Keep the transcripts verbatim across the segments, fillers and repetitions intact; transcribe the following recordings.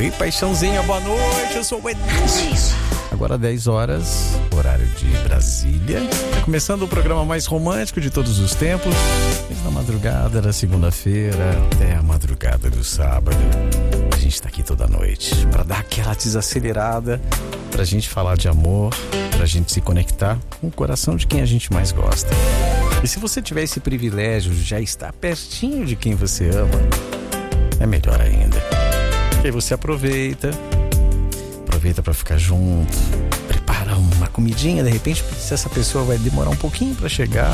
Ei, paixãozinha, boa noite, eu sou o Edson. Agora dez horas, horário de Brasília. Tá começando o programa mais romântico de todos os tempos. Desde a madrugada da segunda-feira até a madrugada do sábado. A gente tá aqui toda noite pra dar aquela desacelerada, pra gente falar de amor, pra gente se conectar com o coração de quem a gente mais gosta. E se você tiver esse privilégio de já estar pertinho de quem você ama, é melhor ainda. E aí você aproveita, aproveita para ficar junto, prepara uma comidinha, de repente se essa pessoa vai demorar um pouquinho para chegar,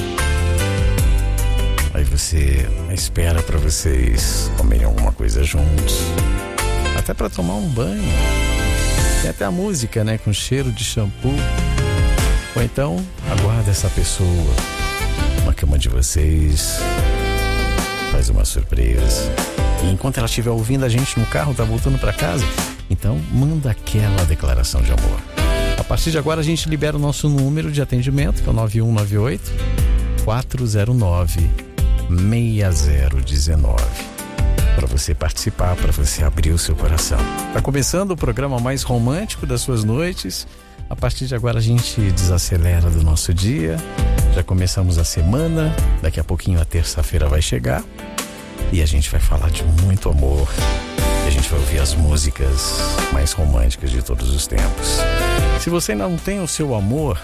aí você espera para vocês comerem alguma coisa juntos, até para tomar um banho. Tem até a música, né, com cheiro de shampoo. Ou então aguarda essa pessoa na cama de vocês, faz uma surpresa. E enquanto ela estiver ouvindo a gente no carro, tá voltando para casa, então manda aquela declaração de amor. A partir de agora a gente libera o nosso número de atendimento, que é o nove um nove oito, quatro zero nove, seis zero um nove. Para você participar, para você abrir o seu coração. Tá começando o programa mais romântico das suas noites. A partir de agora a gente desacelera do nosso dia. Já começamos a semana, daqui a pouquinho a terça-feira vai chegar. E a gente vai falar de muito amor. E a gente vai ouvir as músicas mais românticas de todos os tempos. Se você ainda não tem o seu amor,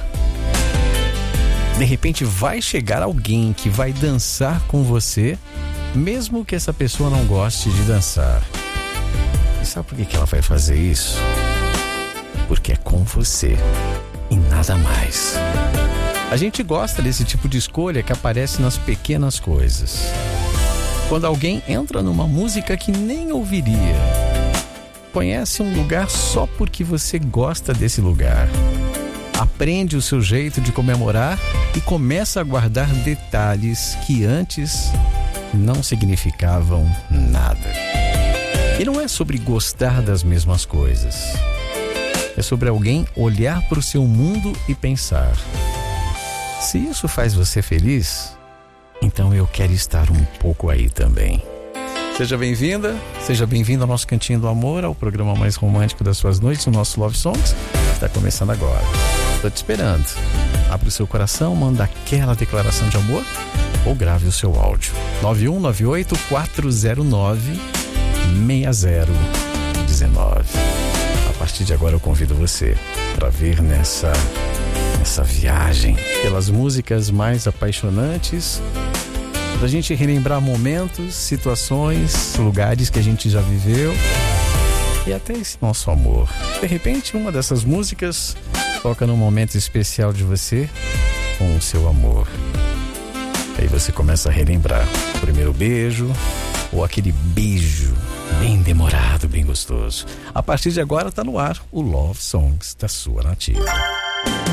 de repente vai chegar alguém que vai dançar com você, mesmo que essa pessoa não goste de dançar. E sabe por que que ela vai fazer isso? Porque é com você e nada mais. A gente gosta desse tipo de escolha que aparece nas pequenas coisas. Quando alguém entra numa música que nem ouviria, conhece um lugar só porque você gosta desse lugar, aprende o seu jeito de comemorar e começa a guardar detalhes que antes não significavam nada. E não é sobre gostar das mesmas coisas. É sobre alguém olhar para o seu mundo e pensar: se isso faz você feliz, então eu quero estar um pouco aí também. Seja bem-vinda, seja bem-vindo ao nosso Cantinho do Amor, ao programa mais romântico das suas noites, o nosso Love Songs, que está começando agora. Estou te esperando. Abre o seu coração, manda aquela declaração de amor ou grave o seu áudio. nove um nove oito, quatro zero nove, seis zero um nove. A partir de agora eu convido você para vir nessa... essa viagem pelas músicas mais apaixonantes, pra gente relembrar momentos, situações, lugares que a gente já viveu e até esse nosso amor. De repente uma dessas músicas toca num momento especial de você com o seu amor. Aí você começa a relembrar o primeiro beijo ou aquele beijo bem demorado, bem gostoso. A partir de agora tá no ar o Love Songs da sua Nativa.